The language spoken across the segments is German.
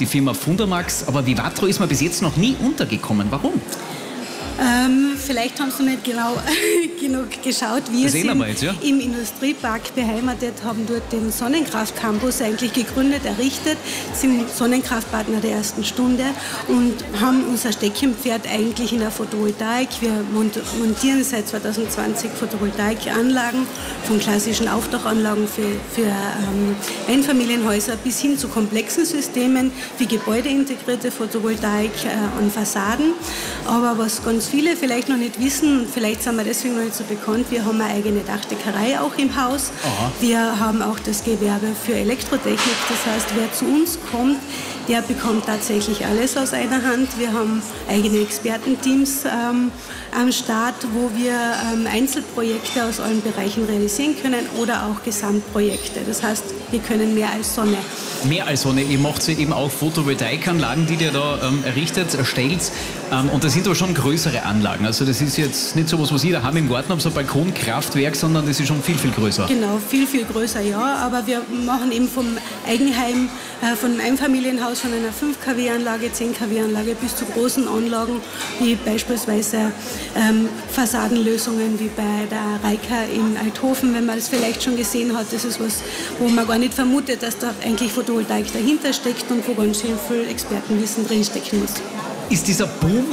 die Firma Fundamax. Aber Vivatro ist mir bis jetzt noch nie untergekommen. Warum? Vielleicht haben Sie nicht genau genug geschaut. Wir sind im Industriepark beheimatet, haben dort den Sonnenkraft Campus eigentlich gegründet, errichtet, sind Sonnenkraftpartner der ersten Stunde und haben unser Steckenpferd eigentlich in der Photovoltaik. Wir montieren seit 2020 Photovoltaikanlagen, von klassischen Aufdachanlagen für Einfamilienhäuser bis hin zu komplexen Systemen wie gebäudeintegrierte Photovoltaik an Fassaden. Aber was ganz viele vielleicht noch nicht wissen, und vielleicht sind wir deswegen noch nicht so bekannt, wir haben eine eigene Dachdeckerei auch im Haus. Aha. Wir haben auch das Gewerbe für Elektrotechnik, das heißt, wer zu uns kommt, der bekommt tatsächlich alles aus einer Hand. Wir haben eigene Expertenteams am Start, wo wir Einzelprojekte aus allen Bereichen realisieren können oder auch Gesamtprojekte. Das heißt, wir können mehr als Sonne. Mehr als Sonne. Ihr macht eben auch Photovoltaikanlagen, die ihr da erstellt. Und das sind aber schon größere Anlagen. Also das ist jetzt nicht so was ich da haben im Garten habe, so ein Balkonkraftwerk, sondern das ist schon viel, viel größer. Genau, viel, viel größer, ja. Aber wir machen eben vom Eigenheim, von einem Einfamilienhaus, von einer 5 kW-Anlage, 10 kW-Anlage bis zu großen Anlagen, wie beispielsweise Fassadenlösungen wie bei der Reika in Althofen, wenn man das vielleicht schon gesehen hat. Das ist was, wo man gar nicht vermutet, dass da eigentlich Photovoltaik dahinter steckt und wo ganz schön viel Expertenwissen drinstecken muss. Ist dieser Boom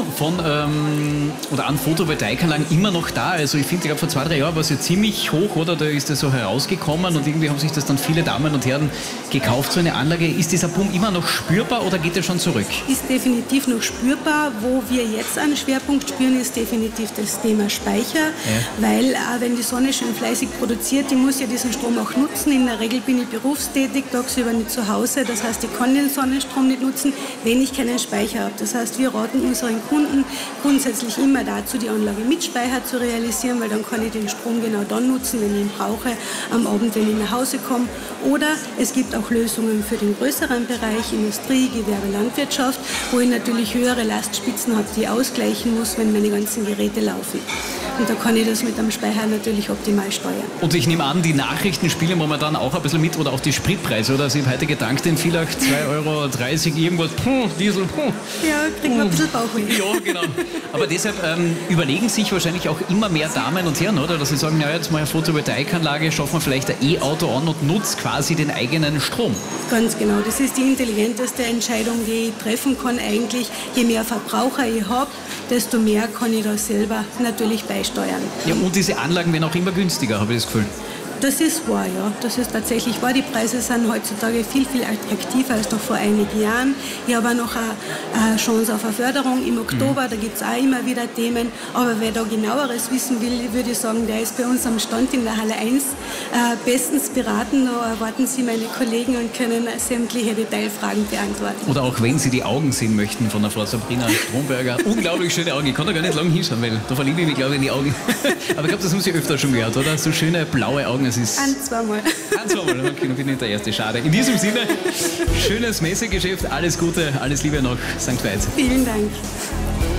an Photovoltaikanlagen immer noch da? Also ich finde, vor 2-3 Jahren war es ja ziemlich hoch, oder? Da ist das so herausgekommen und irgendwie haben sich das dann viele Damen und Herren gekauft, so eine Anlage. Ist dieser Boom immer noch spürbar oder geht er schon zurück? Ist definitiv noch spürbar. Wo wir jetzt einen Schwerpunkt spüren, ist definitiv das Thema Speicher, weil wenn die Sonne schön fleißig produziert, die muss ja diesen Strom auch nutzen. In der Regel bin ich berufstätig, tagsüber nicht zu Hause. Das heißt, ich kann den Sonnenstrom nicht nutzen, wenn ich keinen Speicher habe. Das heißt, wir raten unseren Kunden grundsätzlich immer dazu, die Anlage mit Speicher zu realisieren, weil dann kann ich den Strom genau dann nutzen, wenn ich ihn brauche, am Abend, wenn ich nach Hause komme. Oder es gibt auch Lösungen für den größeren Bereich, Industrie, Gewerbe, Landwirtschaft, wo ich natürlich höhere Lastspitzen habe, die ich ausgleichen muss, wenn meine ganzen Geräte laufen. Und da kann ich das mit einem Speicher natürlich optimal steuern. Und ich nehme an, die Nachrichten spielen momentan auch ein bisschen mit, oder auch die Spritpreise, oder? Also ich habe heute getankt in Villach 2,30 € irgendwas, Diesel, Ja, kriegt man ein bisschen Bauchweh. Ja, genau. Aber deshalb überlegen sich wahrscheinlich auch immer mehr Damen und Herren, oder? Dass sie sagen, ja, jetzt mal eine Photovoltaikanlage, schaffen wir vielleicht ein E-Auto an und nutzt quasi den eigenen Strom. Ganz genau. Das ist die intelligenteste Entscheidung, die ich treffen kann eigentlich. Je mehr Verbraucher ich habe, desto mehr kann ich da selber natürlich beisteuern. Ja, und diese Anlagen werden auch immer günstiger, habe ich das Gefühl. Das ist wahr, ja. Das ist tatsächlich wahr. Die Preise sind heutzutage viel, viel attraktiver als noch vor einigen Jahren. Ich habe auch noch eine Chance auf eine Förderung im Oktober. Da gibt es auch immer wieder Themen. Aber wer da genaueres wissen will, würde ich sagen, der ist bei uns am Stand in der Halle 1 bestens beraten. Da erwarten Sie meine Kollegen und können sämtliche Detailfragen beantworten. Oder auch wenn Sie die Augen sehen möchten von der Frau Sabrina Stromberger. Unglaublich schöne Augen. Ich kann da gar nicht lange hinschauen, weil da verliebe ich mich, glaube ich, in die Augen. Aber ich glaube, das haben Sie öfter schon gehört, oder? So schöne blaue Augen. Zweimal. Okay, dann bin ich der Erste. Schade. In diesem Sinne, schönes Messegeschäft, alles Gute, alles Liebe nach St. Veit. Vielen Dank.